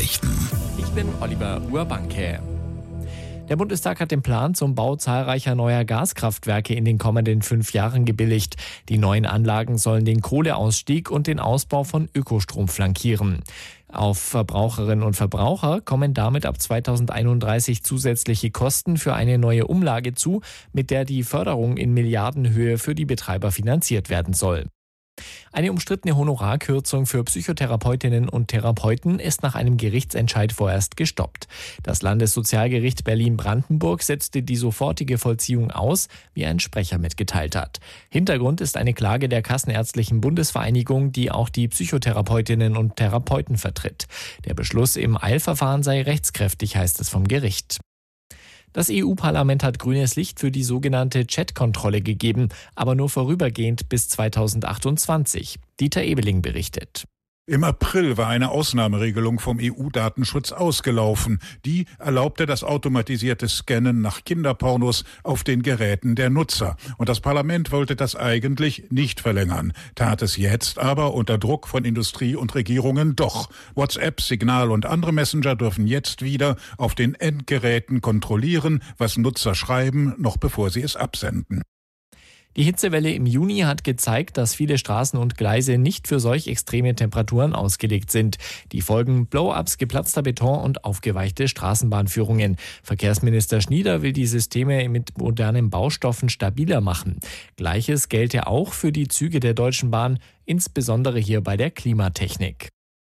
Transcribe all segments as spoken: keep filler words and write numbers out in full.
Nachrichten. Ich bin Oliver Urbanke. Der Bundestag hat den Plan zum Bau zahlreicher neuer Gaskraftwerke in den kommenden fünf Jahren gebilligt. Die neuen Anlagen sollen den Kohleausstieg und den Ausbau von Ökostrom flankieren. Auf Verbraucherinnen und Verbraucher kommen damit ab zweitausendeinunddreißig zusätzliche Kosten für eine neue Umlage zu, mit der die Förderung in Milliardenhöhe für die Betreiber finanziert werden soll. Eine umstrittene Honorarkürzung für Psychotherapeutinnen und Therapeuten ist nach einem Gerichtsentscheid vorerst gestoppt. Das Landessozialgericht Berlin-Brandenburg setzte die sofortige Vollziehung aus, wie ein Sprecher mitgeteilt hat. Hintergrund ist eine Klage der Kassenärztlichen Bundesvereinigung, die auch die Psychotherapeutinnen und Therapeuten vertritt. Der Beschluss im Eilverfahren sei rechtskräftig, heißt es vom Gericht. Das E U-Parlament hat grünes Licht für die sogenannte Chat-Kontrolle gegeben, aber nur vorübergehend bis zweitausendachtundzwanzig. Dieter Ebeling berichtet. Im April war eine Ausnahmeregelung vom E U-Datenschutz ausgelaufen. Die erlaubte das automatisierte Scannen nach Kinderpornos auf den Geräten der Nutzer. Und das Parlament wollte das eigentlich nicht verlängern, tat es jetzt aber unter Druck von Industrie und Regierungen doch. WhatsApp, Signal und andere Messenger dürfen jetzt wieder auf den Endgeräten kontrollieren, was Nutzer schreiben, noch bevor sie es absenden. Die Hitzewelle im Juni hat gezeigt, dass viele Straßen und Gleise nicht für solch extreme Temperaturen ausgelegt sind. Die Folgen: Blow-ups, geplatzter Beton und aufgeweichte Straßenbahnführungen. Verkehrsminister Schnieder will die Systeme mit modernen Baustoffen stabiler machen. Gleiches gelte auch für die Züge der Deutschen Bahn, insbesondere hier bei der Klimatechnik.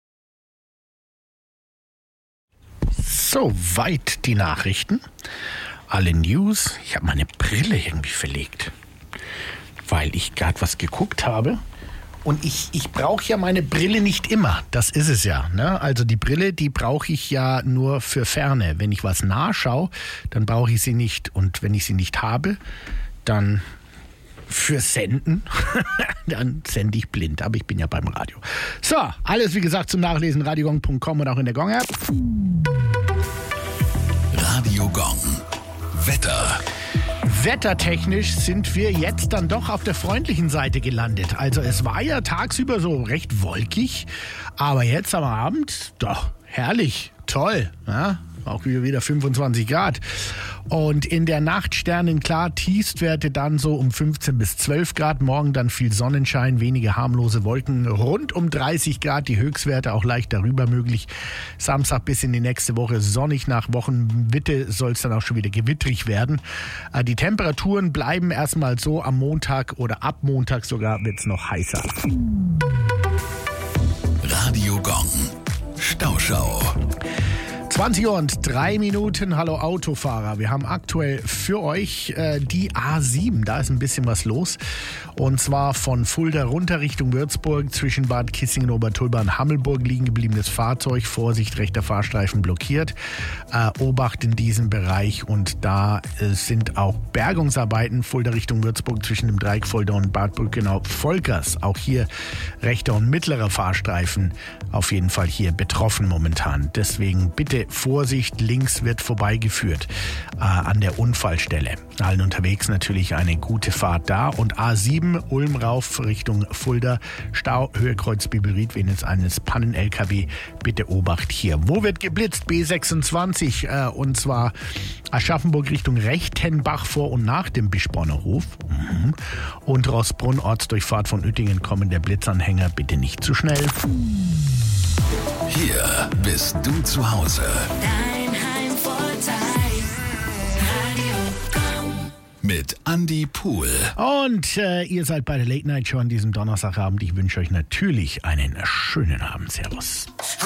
Soweit die Nachrichten. Alle News. Ich habe meine Brille irgendwie verlegt, weil ich gerade was geguckt habe. Und ich, ich brauche ja meine Brille nicht immer. Das ist es ja. Ne? Also die Brille, die brauche ich ja nur für Ferne. Wenn ich was nah schaue, dann brauche ich sie nicht. Und wenn ich sie nicht habe, dann für Senden, dann sende ich blind. Aber ich bin ja beim Radio. So, alles wie gesagt zum Nachlesen, radiogong punkt com und auch in der Gong-App. Radio Gong. Wetter. Wettertechnisch sind wir jetzt dann doch auf der freundlichen Seite gelandet. Also es war ja tagsüber so recht wolkig, aber jetzt am Abend, doch, herrlich, toll, ja? Auch wieder fünfundzwanzig Grad. Und in der Nacht sternenklar, Tiefstwerte dann so um fünfzehn bis zwölf Grad. Morgen dann viel Sonnenschein, wenige harmlose Wolken. Rund um dreißig Grad, die Höchstwerte auch leicht darüber möglich. Samstag bis in die nächste Woche sonnig. Nach Wochenmitte soll es dann auch schon wieder gewittrig werden. Die Temperaturen bleiben erstmal so am Montag oder ab Montag sogar wird es noch heißer. Radio Gong. Stauschau. zwanzig Uhr und drei Minuten. Hallo Autofahrer. Wir haben aktuell für euch äh, die A sieben. Da ist ein bisschen was los. Und zwar von Fulda runter Richtung Würzburg. Zwischen Bad Kissingen, Obertulba und Hammelburg liegen gebliebenes Fahrzeug. Vorsicht, rechter Fahrstreifen blockiert. Äh, Obacht in diesem Bereich. Und da äh, sind auch Bergungsarbeiten. Fulda Richtung Würzburg zwischen dem Dreieck Fulda und Bad Brückenau-Volkers. Auch hier rechter und mittlerer Fahrstreifen auf jeden Fall hier betroffen momentan. Deswegen bitte Vorsicht, links wird vorbeigeführt äh, an der Unfallstelle. Allen unterwegs natürlich eine gute Fahrt da. Und A sieben, Ulm rauf Richtung Fulda, Stau, Höhe Kreuz Biberried, wegen eines Pannen-L K W, bitte Obacht hier. Wo wird geblitzt? B sechsundzwanzig, äh, und zwar Aschaffenburg Richtung Rechtenbach vor und nach dem Bischborner Hof. Mhm. Und Rossbrunn, Ortsdurchfahrt von Uettingen, kommen der Blitzanhänger, bitte nicht zu schnell. Hier bist du zu Hause. Dein Heimvorteil. Radio Gong. Mit Andi Pool. Und äh, ihr seid bei der Late Night Show an diesem Donnerstagabend. Ich wünsche euch natürlich einen schönen Abend. Servus.